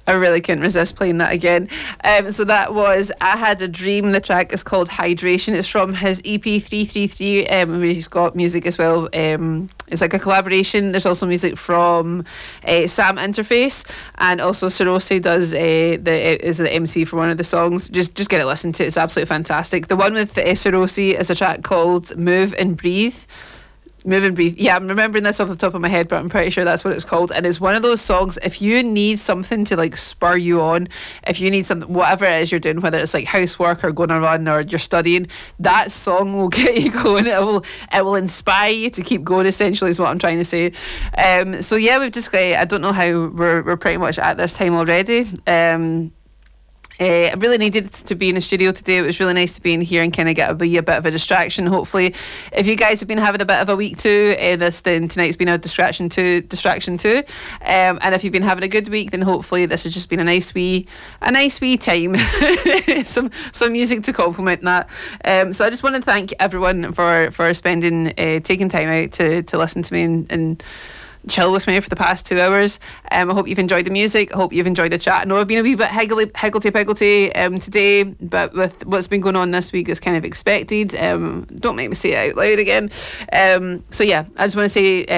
I really couldn't resist playing that again. So that was I Had a Dream. The track is called Hydration. It's from his EP 333. He's got music as well. It's like a collaboration. There's also music from Sam Interface, and also Sarosi is the MC for one of the songs. Just get it listened to. It's absolutely fantastic. The one with Sarosi is a track called Move and Breathe. Move and Breathe. Yeah, I'm remembering this off the top of my head, but I'm pretty sure that's what it's called. And it's one of those songs, if you need something to like spur you on, if you need something, whatever it is you're doing, whether it's like housework or going on a run or you're studying, that song will get you going. It will inspire you to keep going, essentially, is what I'm trying to say. So yeah, we've just got, I don't know how we're pretty much at this time already. I really needed to be in the studio today. It was really nice to be in here and kind of get a bit of a distraction. Hopefully, if you guys have been having a bit of a week too, then tonight's been a distraction too. And if you've been having a good week, then hopefully this has just been a nice wee time. some music to complement that. So I just want to thank everyone for taking time out to listen to me and chill with me for the past 2 hours. I hope you've enjoyed the music. I hope you've enjoyed the chat. I know I've been a wee bit higgledy-piggledy today, but with what's been going on this week is kind of expected. Don't make me say it out loud again. So yeah, I just want to say